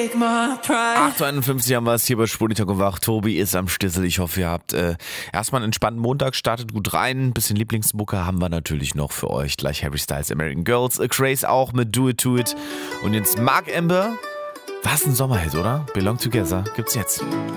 8:51 haben wir es hier bei Sputnik und Wach. Tobi ist am Stissel. Ich hoffe, ihr habt erstmal einen entspannten Montag, startet gut rein. Ein bisschen Lieblingsmucke haben wir natürlich noch für euch. Gleich Harry Styles, American Girls, Craze auch mit Do It To It. Und jetzt Mark Amber. Was ein Sommerhit, oder? Belong Together gibt's jetzt.